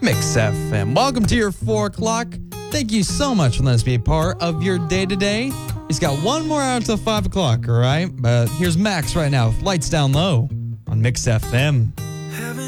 Mix FM. Welcome to your 4 o'clock. Thank you so much for letting us be a part of your day today. He's got one more hour until 5 o'clock, all right? But here's Max right now with Lights Down Low on Mix FM.